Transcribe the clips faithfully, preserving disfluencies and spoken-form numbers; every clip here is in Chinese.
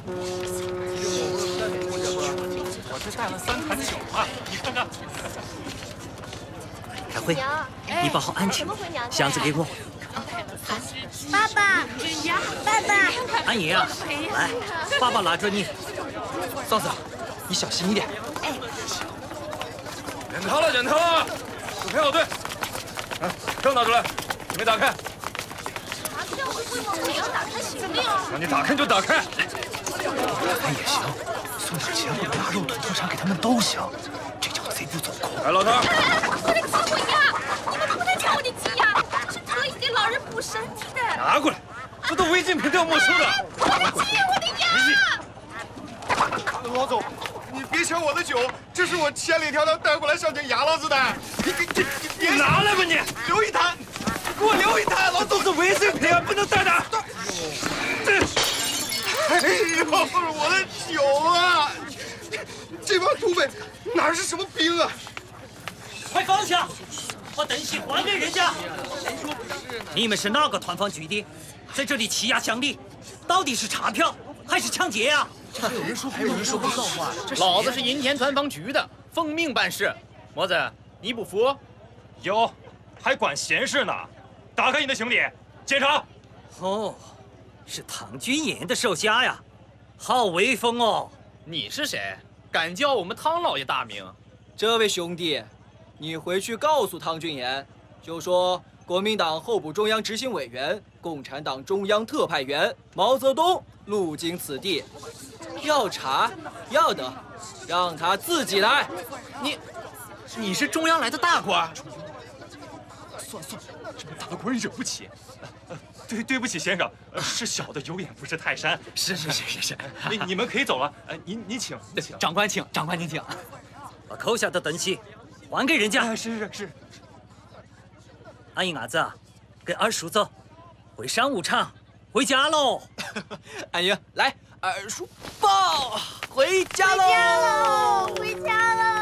我这带了三坛酒啊，你看看。 开会，你保好安全，箱子给我。 爸爸，爸爸， 安莹啊，来，爸爸拉着你。 嫂子，你小心一点。 哎， 点套了，点套了，都排好队。啊，票拿出来，准备打开。 这会不会我也要打开行李啊？ 让你打开就打开。 哎也行，送点钱或者腊肉、土特产给他们都行，这叫贼不走空。 来，老头。 不能抢我鸭！你们不能抢我的鸡鸭，是特意给老人补身体的。 拿过来，这都违禁品都要没收的。 我的鸡，我的鸭！ 老总，你别抢我的酒，这是我千里迢迢带过来孝敬牙老子的。你你你你别拿来吧你！ 留一坛，给我留一坛，老总。 这违禁品啊，不能带的。这。 哎呦，我的酒啊！这帮土匪哪是什么兵啊？ 快放下，把东西还给人家！你们是哪个团防局的？在这里欺压乡里，到底是查票还是抢劫啊？ 还有人说还有人说不算话， 老子是银田团防局的，奉命办事。魔子，你不服？ 有，还管闲事呢！打开你的行李，检查。 哦。是唐君言的手下呀，好威风哦！ 你是谁？敢叫我们汤老爷大名？ 这位兄弟，你回去告诉汤君言，就说国民党候补中央执行委员、共产党中央特派员毛泽东路经此地，要查要得，让他自己来。 你，你是中央来的大官？ 算算，这个大官惹不起。对，对不起，先生，是小的有眼不识泰山。 是是是是是， 你你们可以走了。呃，您您请，请。 长官请，长官您请。 把扣下的东西还给人家。 啊，是是是。 阿英伢子，跟二叔走，回商务场，回家喽。 安英，来，二叔抱，回家喽。 回家喽，回家喽。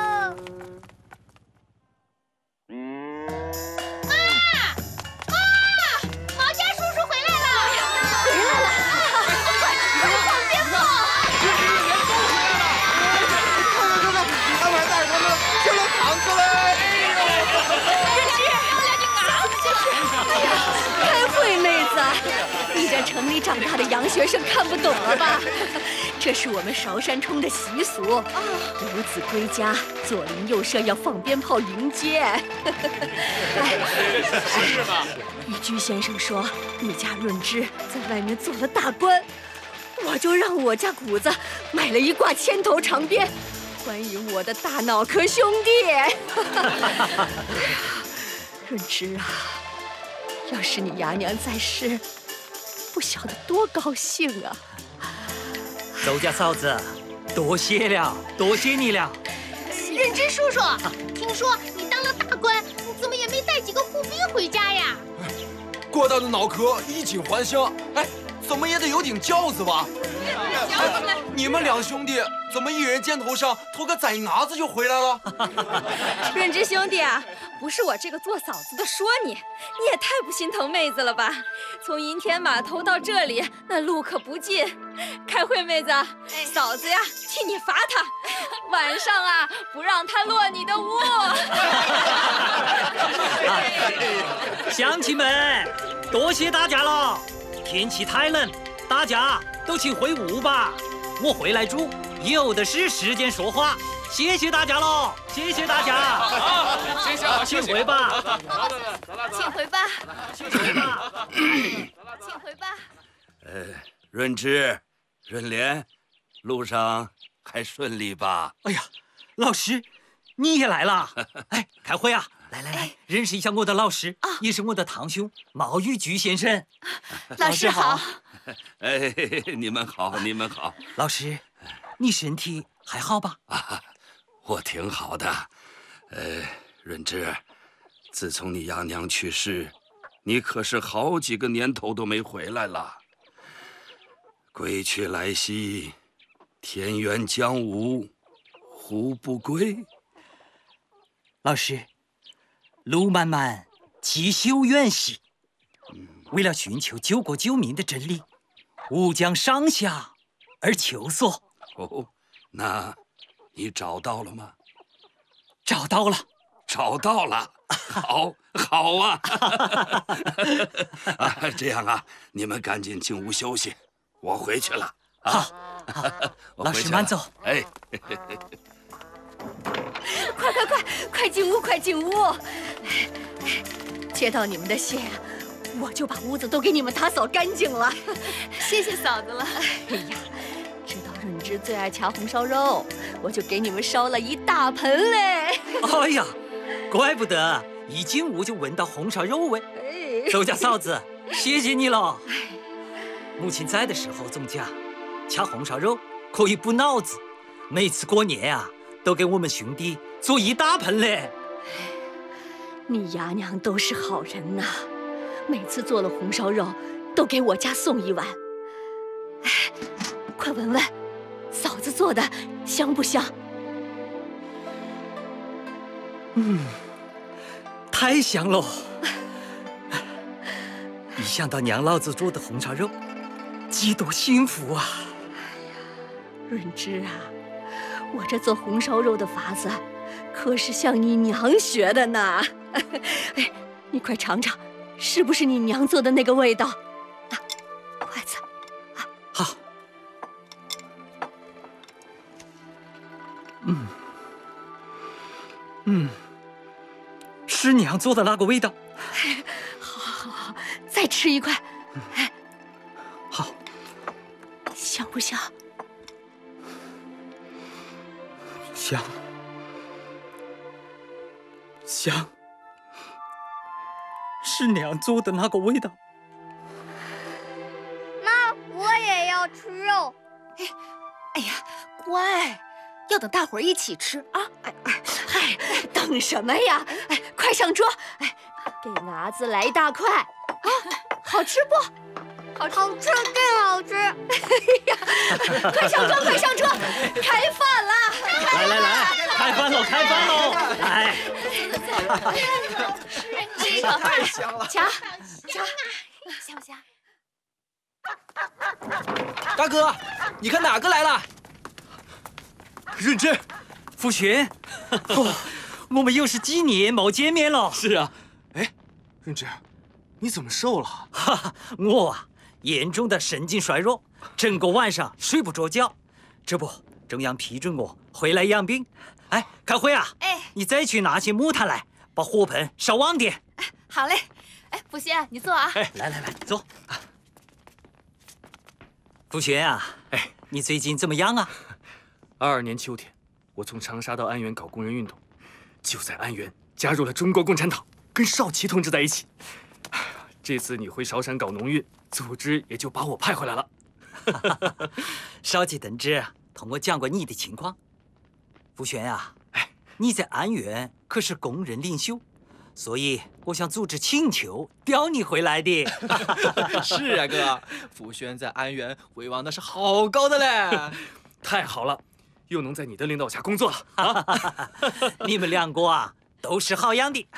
城里长大的洋学生看不懂了吧？这是我们韶山冲的习俗。游子归家，左邻右舍要放鞭炮迎接。 是吗？ 玉居先生说你家润之在外面做了大官，我就让我家谷子买了一挂千头长鞭，欢迎我的大脑壳兄弟。润之啊，要是你牙娘在世，不晓得多高兴啊！ 周家嫂子，多谢了，多谢你了。 润之叔叔，听说你当了大官，你怎么也没带几个护兵回家呀？ 过大的脑壳衣锦还乡，哎，怎么也得有顶轿子吧？哎，你们两兄弟怎么一人肩头上驮个崽伢子就回来了？ 润之兄弟啊，不是我这个做嫂子的说你，你也太不心疼妹子了吧？从银田码头到这里，那路可不近。开会妹子，嫂子呀，替你罚他，晚上啊不让他落你的屋。 乡亲们，多谢大家了。天气太冷，大家都请回屋吧，我回来住，有的是时间说话。谢谢大家喽，谢谢大家。 好，先生好， 请回吧。 走了走了走了， 请回吧， 请回吧， 请回吧。 呃，润之、润莲，路上还顺利吧？ 哎呀，老师，你也来了。哎，开会啊！来来来，认识一下我的老师，也是我的堂兄毛玉菊先生。 老师好。 哎，你们好，你们好。 老师，你身体还好吧？ 啊，我挺好的。呃，润之，自从你杨娘去世，你可是好几个年头都没回来了。归去来兮，田园将芜，胡不归？ 老师，路漫漫其修远兮。为了寻求救国救民的真理，吾将上下而求索。 哦，那你找到了吗？ 找到了， 找到了。好，好啊！啊，这样啊，你们赶紧进屋休息，我回去了。啊、 好， 我老回去了。 师慢走。 哎， 快快快，快进屋，快进屋！接到你们的信，我就把屋子都给你们打扫干净了。 谢谢嫂子了。 哎呀，知道润之最爱掐红烧肉，我就给你们烧了一大盆嘞。 哎呀，怪不得一进屋就闻到红烧肉味。周家嫂子，谢谢你了。母亲在的时候总讲，掐红烧肉可以补脑子，每次过年啊，都给我们兄弟做一大盆嘞。 你丫娘都是好人呐，每次做了红烧肉都给我家送一碗。哎，快闻闻，嫂子做的香不香？ 嗯，太香喽！一想到娘老子做的红烧肉，几多幸福啊！ 润之啊，我这做红烧肉的法子，可是向你娘学的呢。哎，你快尝尝，是不是你娘做的那个味道？啊，筷子。啊， 好。嗯，嗯，是娘做的那个味道。 好，好，好，再吃一块。哎， 好， 香不香？ 香，香，是娘做的那个味道。 妈，我也要吃肉。 哎，哎呀，乖，要等大伙儿一起吃啊！哎哎，嗨，等什么呀？哎，快上桌！哎，给伢子来一大块啊！好吃不？ 好吃，好吃，更好吃！哎呀，快上桌，快上桌，开饭啦！ 来来来，开饭喽，开饭喽！来， 这个太香了，夹夹，香不香？ 大哥，你看哪个来了？ 润之， 福全，哦，我们又是几年没见面了。 是啊，哎，润之，你怎么瘦了？ 哈哈，我啊，严重的神经衰弱，整个晚上睡不着觉。这不，中央批准我回来养病。哎，开会啊！ 哎， 你再去拿些木炭来，把火盆烧旺点。 哎，好嘞。哎，福轩，你坐啊。 哎，来来来，坐。福轩啊，哎，你最近怎么样啊？ 二二年秋天，我从长沙到安源搞工人运动，就在安源加入了中国共产党，跟少奇同志在一起。这次你回韶山搞农运，组织也就把我派回来了。 少奇同志同我讲过你的情况。福轩啊，哎，你在安源可是工人领袖，所以我想组织请求调你回来的。 是啊，哥，福轩在安源威望那是好高的嘞。 太好了，又能在你的领导下工作了啊！ 你们两个啊，都是好样的。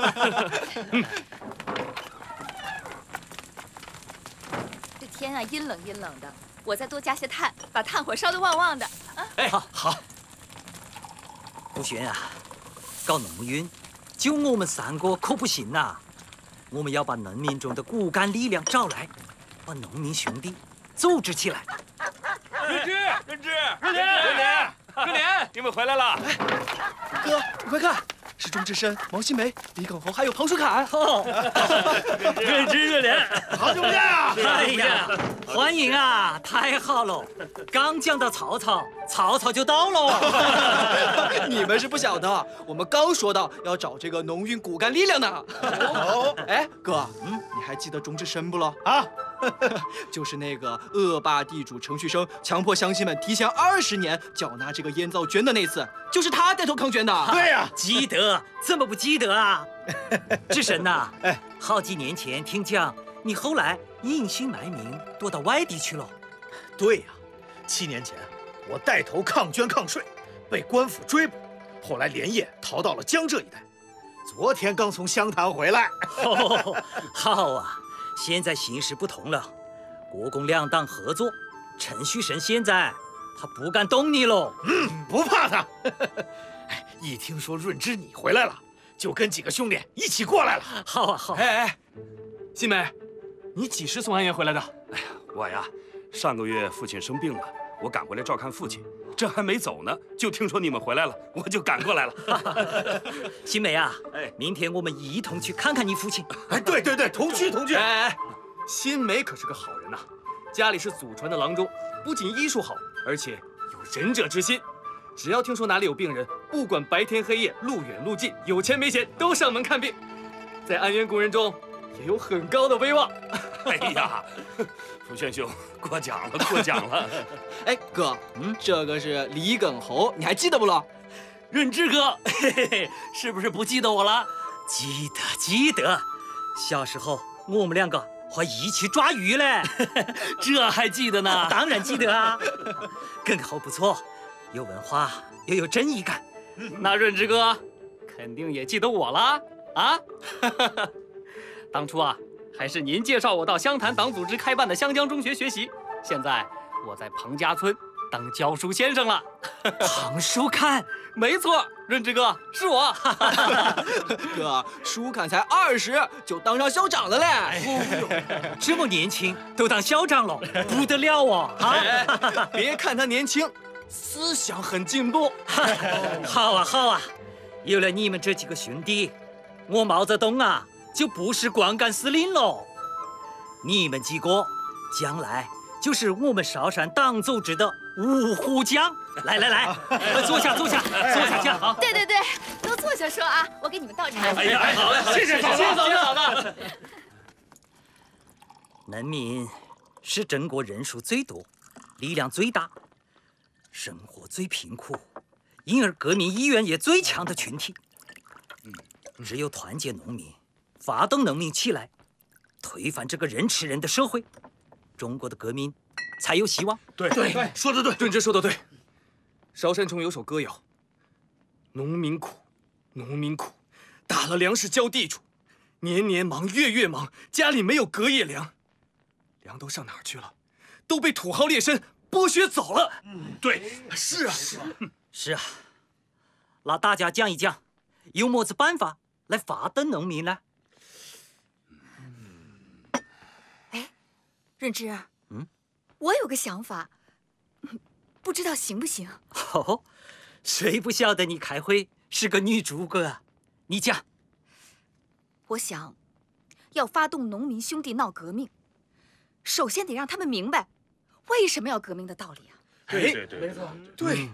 这天啊，阴冷阴冷的，我再多加些炭，把炭火烧得旺旺的。啊， 哎，好，好。福轩啊，搞农运，就我们三个可不行呐、啊。我们要把农民中的骨干力量找来，把农民兄弟组织起来。 润之，润之，润年，润年，润年，你们回来了。 哥，你快看，是钟志深、毛新梅、李耿侯还有庞树凯。 哦， 润之，润年，好久不见啊！ 哎呀，欢迎啊！太好了，刚讲到曹操，曹操就到了。 你们是不晓得，我们刚说到要找这个农运骨干力量呢。哦，哎，哥，嗯，你还记得钟志深不了？啊，就是那个恶霸地主程旭升强迫乡亲们提前二十年缴纳这个烟皂捐的那次，就是他带头抗捐的。 对呀，记得，怎么不记得啊？志深呐，哎，好几年前听讲，你后来隐姓埋名躲到外地去了。 对呀，七年前我带头抗捐抗税，被官府追捕，后来连夜逃到了江浙一带。昨天刚从湘潭回来。 哦，好啊，现在形势不同了，国共两党合作， 陈旭生现在他不敢动你喽。 嗯，不怕他。一听说润之你回来了，就跟几个兄弟一起过来了。 好啊，好啊。 哎哎，新梅，你几时从安源回来的？ 哎呀，我呀，上个月父亲生病了，我赶回来照看父亲，这还没走呢，就听说你们回来了，我就赶过来了。 新梅啊，哎，明天我们一同去看看你父亲。 哎，对对对，同去同去。 哎哎，新梅可是个好人呐，家里是祖传的郎中，不仅医术好，而且有仁者之心。只要听说哪里有病人，不管白天黑夜，路远路近，有钱没钱，都上门看病，在安源工人中也有很高的威望。 哎呀，福轩兄，过奖了，过奖了。 哎，哥，嗯，这个是李耿侯，你还记得不咯？ 润之哥，嘿嘿嘿，是不是不记得我了？记得，记得。小时候我们两个还一起抓鱼嘞，这还记得呢？当然记得啊。耿侯不错，有文化又有正义感。 那润之哥肯定也记得我了啊！当初啊，还是您介绍我到湘潭党组织开办的湘江中学学习，现在我在彭家村当教书先生了。 彭书看， 没错，润之哥是我。 哥，舒侃才二十就当上校长了嘞！ 哎、这么年轻都当校长了，不得了哦！ 啊，别看他年轻，思想很进步。 好啊好啊，有了你们这几个兄弟，我毛泽东啊就不是光杆司令喽。你们几个将来就是我们韶山党组织的五虎将。来来来，坐下坐下坐下讲。好， 对对对，都坐下说啊，我给你们倒茶。 哎呀，好嘞，谢谢嫂子，谢谢嫂子。 农民是中国人数最多、力量最大、生活最贫苦，因而革命意愿也最强的群体。只有团结农民，发动农民起来，推翻这个人吃人的社会，中国的革命才有希望。 对对，说得对， 润之说得对。韶山中有首歌谣：农民苦，农民苦，打了粮食交地主，年年忙，月月忙，家里没有隔夜粮，粮都上哪儿去了？都被土豪劣绅剥削走了。 嗯，对， 是啊，是啊， 是啊。那大家讲一讲，有么子办法来发动农民呢？ 哎，润之， 嗯， 我有个想法，不知道行不行？ 哦，谁不晓得你开会是个女诸葛啊？你讲。 我想，要发动农民兄弟闹革命，首先得让他们明白为什么要革命的道理啊。 对对对，没错，对。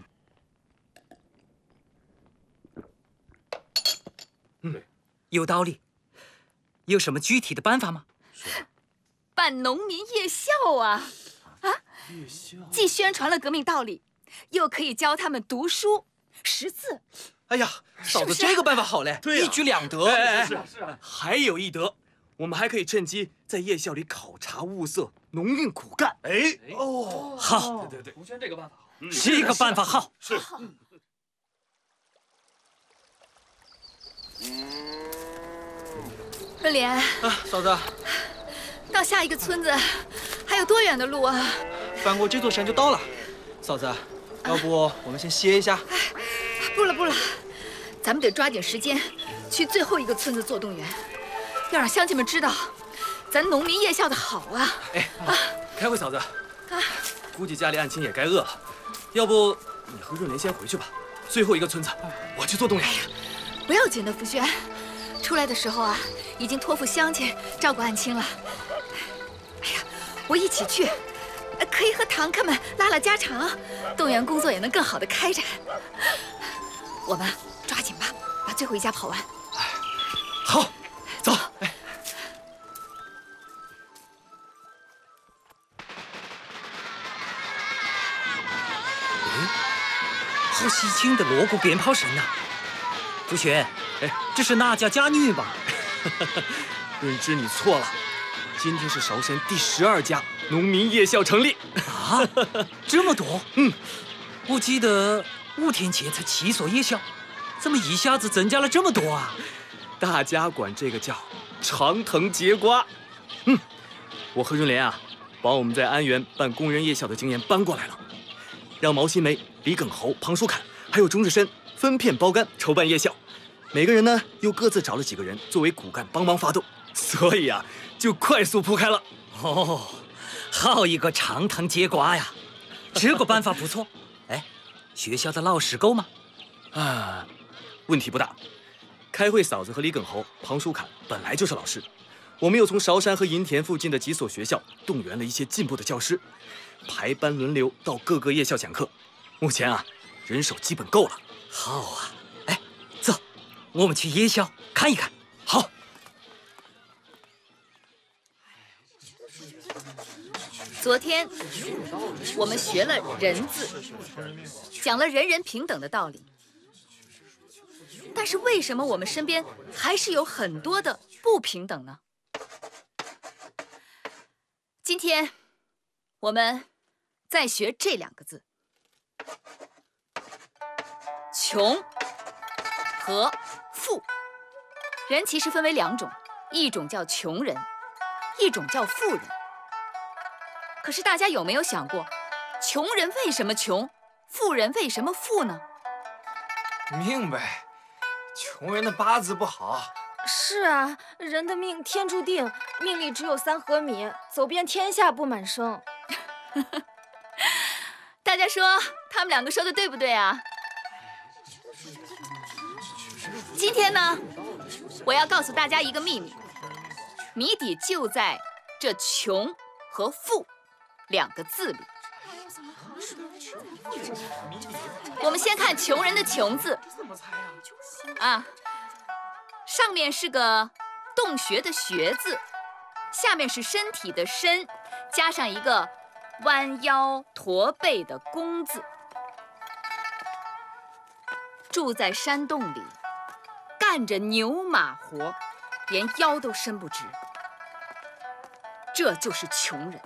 嗯，有道理。有什么具体的办法吗？ 办农民夜校啊！啊， 夜校既宣传了革命道理，又可以教他们读书识字。 哎呀，嫂子，这个办法好嘞， 对， 一举两得。 哎哎，是啊是啊，还有一得，我们还可以趁机在夜校里考察物色农运苦干。 哎哦， 好， 对对对，吴轩这个办法好， 这个办法好。 是。 润莲啊，嫂子， 到下一个村子还有多远的路啊？ 翻过这座山就到了。嫂子，要不我们先歇一下？ 不了不了，咱们得抓紧时间去最后一个村子做动员，要让乡亲们知道咱农民夜校的好啊！ 哎，啊，开会嫂子，啊，估计家里案青也该饿了，要不你和润莲先回去吧。最后一个村子，我去做动员。 哎呀，不要紧的，福轩，出来的时候啊，已经托付乡亲照顾案青了。哎呀，我一起去，可以和堂客们拉拉家常，动员工作也能更好的开展。我们抓紧吧，把最后一家跑完。 好，走。哎， 好喜庆的锣鼓鞭炮声呐！福轩，哎，这是哪家家女吧？ 润之，你错了，今天是韶山第十二家农民夜校成立。 啊，这么多？嗯，我记得五天前才七所夜校，怎么一下子增加了这么多啊？ 大家管这个叫长藤节瓜。嗯，我和润莲啊， 把我们在安源办工人夜校的经验搬过来了，让毛新梅、李耿侯、庞书凯还有钟志深分片包干筹办夜校，每个人呢又各自找了几个人作为骨干帮忙发动，所以啊就快速铺开了。 哦，好一个长藤结瓜呀！这个办法不错。哎，学校的老师够吗？ 啊，问题不大。开会嫂子和李耿侯、庞书凯本来就是老师，我们又从韶山和银田附近的几所学校动员了一些进步的教师，排班轮流到各个夜校讲课。目前啊，人手基本够了。 好啊，哎，走，我们去夜校看一看。 好。 昨天我们学了“人”字，讲了人人平等的道理。但是为什么我们身边还是有很多的不平等呢？今天我们再学这两个字：穷和富。人其实分为两种，一种叫穷人，一种叫富人。可是大家有没有想过，穷人为什么穷，富人为什么富呢？ 命呗，穷人的八字不好。 是啊，人的命天注定，命里只有三合米，走遍天下不满生。 大家说他们两个说的对不对啊？今天呢，我要告诉大家一个秘密，谜底就在这穷和富两个字里。我们先看穷人的穷字啊，上面是个洞穴的穴字，下面是身体的身，加上一个弯腰驼背的弓字。住在山洞里，干着牛马活，连腰都伸不直，这就是穷人。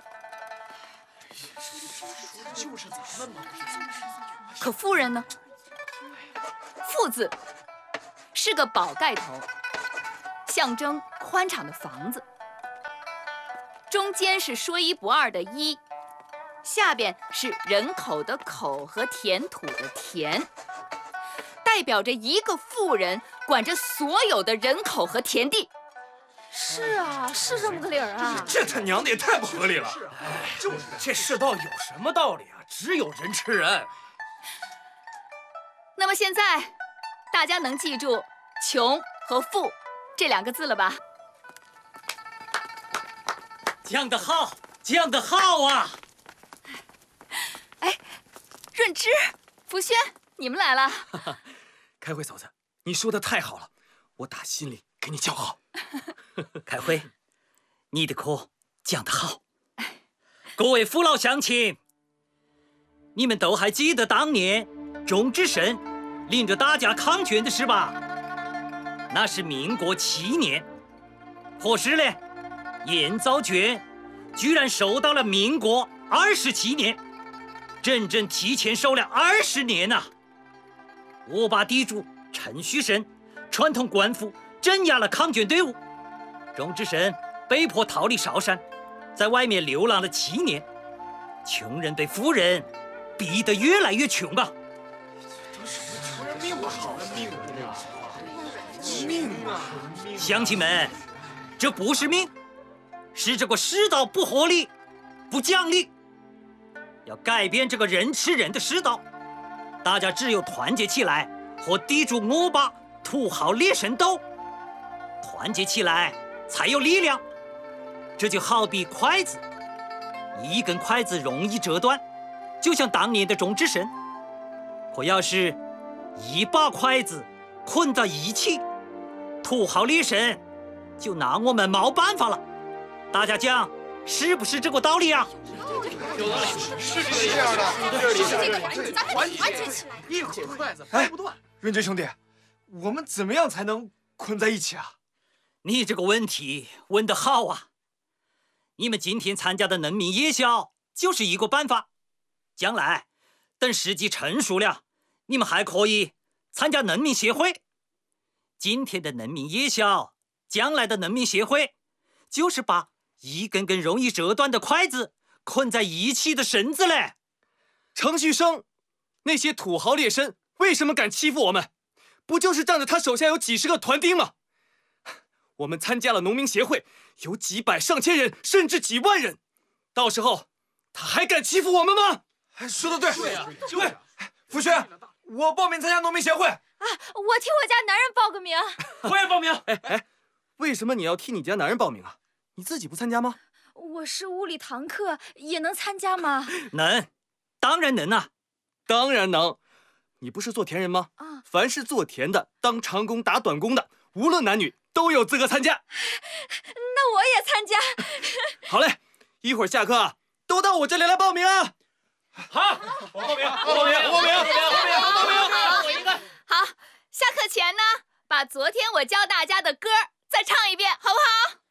就是咱们嘛。 可富人呢？富字是个宝盖头，象征宽敞的房子，中间是说一不二的一，下边是人口的口和田土的田，代表着一个富人管着所有的人口和田地。 是啊，是这么个理儿啊！ 这他娘的也太不合理了！哎，就是这世道有什么道理啊？只有人吃人。 那么现在，大家能记住“穷”和“富”这两个字了吧？ 讲得好，讲得好啊！ 哎，润之、福轩，你们来了。 开会嫂子，你说的太好了，我打心里给你叫好。 开会，你的课讲得好。各位父老乡亲，你们都还记得当年钟志深领着大家抗卷的事吧？那是民国七年，可是呢，燕赵卷居然收到了民国二十七年，整整提前收了二十年呐、啊！我把地主陈旭生传统官府镇压了抗卷队伍。钟志深被迫逃离韶山，在外面流浪了七年，穷人对富人逼得越来越穷啊！ 穷人命不好，命啊，命啊！ 乡亲们，这不是命，是这个世道不合理、不讲理。要改变这个人吃人的世道，大家只有团结起来，和地主恶霸、土豪劣绅斗，团结起来才有力量。这就好比筷子，一根筷子容易折断，就像当年的钟志深。可要是一把筷子捆到一起，土豪劣绅就拿我们没办法了。大家讲是不是这个道理啊？ 有道理，是这样的，是这样的， 咱们团结起来， 一捆筷子掰不断。润之兄弟，我们怎么样才能捆在一起啊？ 你这个问题问得好啊！你们今天参加的农民夜校就是一个办法，将来等时机成熟了，你们还可以参加农民协会。今天的农民夜校，将来的农民协会，就是把一根根容易折断的筷子困在遗弃的绳子嘞。 程旭升，那些土豪劣绅为什么敢欺负我们？不就是仗着他手下有几十个团丁吗？我们参加了农民协会，有几百上千人，甚至几万人。到时候他还敢欺负我们吗？ 说的对， 对呀， 对，福轩，我报名参加农民协会。 啊，我替我家男人报个名。 我也报名。 哎哎，为什么你要替你家男人报名啊？你自己不参加吗？ 我是物理堂课，也能参加吗？ 能，当然能啊， 当然能。你不是做田人吗？ 啊， 凡是做田的、当长工、打短工的，无论男女，都有资格参加。 那我也参加。 好嘞，一会儿下课啊，都到我这里来报名啊！ 好，我报名，我报名，我报名，我报名，我报名。 我一个。 好，下课前呢，把昨天我教大家的歌再唱一遍，好不好？